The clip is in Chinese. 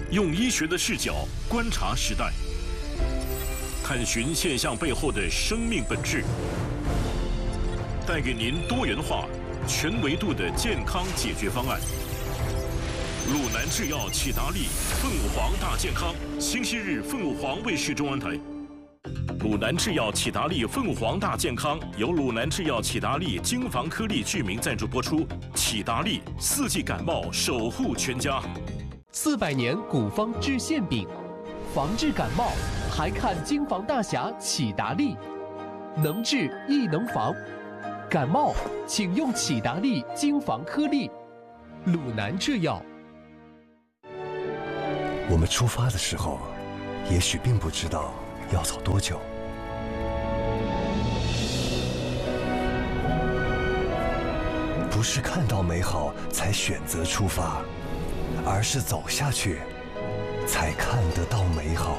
用医学的视角观察时代，探寻现象背后的生命本质，带给您多元化、全维度的健康解决方案。鲁南制药启达利凤凰大健康，星期日凤凰卫视中文台。鲁南制药启达利凤凰大健康由鲁南制药启达利精防颗粒剧名赞助播出。启达利四季感冒守护全家。 400年古方治馅饼，防治感冒还看精防大侠启达利，能治亦能防。感冒请用启达利精防颗粒。鲁南制药。 我们出发的时候，也许并不知道要走多久。不是看到美好才选择出发，而是走下去，才看得到美好。